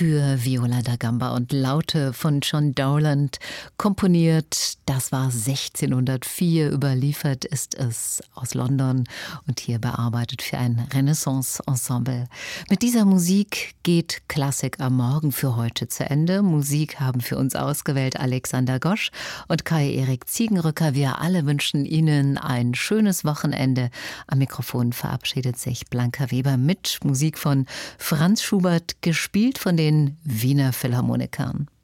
für Viola da Gamba und Laute von John Dowland komponiert. Das war 1604, überliefert ist es aus London und hier bearbeitet für ein Renaissance-Ensemble. Mit dieser Musik geht Klassik am Morgen für heute zu Ende. Musik haben für uns ausgewählt Alexander Gosch und Kai-Erik Ziegenrücker. Wir alle wünschen Ihnen ein schönes Wochenende. Am Mikrofon verabschiedet sich Blanca Weber mit Musik von Franz Schubert, gespielt von den Wiener Philharmonikern.